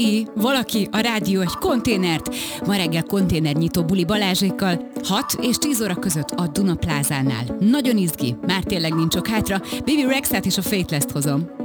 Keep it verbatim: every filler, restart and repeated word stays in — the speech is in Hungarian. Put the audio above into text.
I, valaki, a rádió egy konténert. Ma reggel konténernyitó buli Balázsékkal, hat és tíz óra között a Duna Plázánál. Nagyon izgi, már tényleg nincs sok hátra. Bibi Rexát és a Faithless-t hozom.